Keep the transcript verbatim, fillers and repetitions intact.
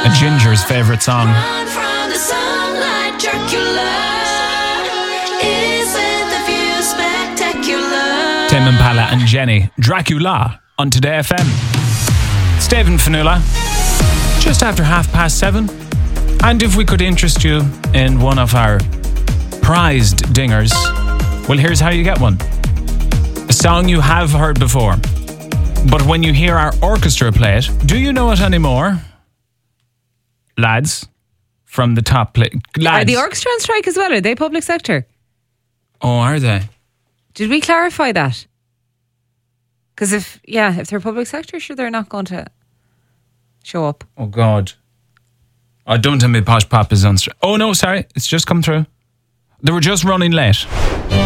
A Ginger's favourite song. Run from the sunlight, Dracula. Isn't the view spectacular? Tim Impala and Jenny. Dracula on Today F M. It's Dave and Fionnuala. Just after half past seven. And if we could interest you in one of our prized dingers, well, here's how you get one. A song you have heard before, but when you hear our orchestra play it, do you know it anymore? Lads, from the top play. Lads. Are the orchestra on strike as well? Are they public sector? Oh, are they? Did we clarify that? Because if, yeah, if they're public sector, sure, they're not going to show up. Oh, God. Oh, don't tell me Posh Pop is on strike. Oh, no, sorry. It's just come through. They were just running late.